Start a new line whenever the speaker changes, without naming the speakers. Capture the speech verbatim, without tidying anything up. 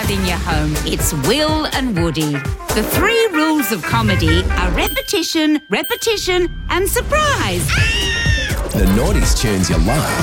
crowd in your home. It's Will and Woody. The three rules of comedy are repetition, repetition and surprise.
The noughties tunes you love.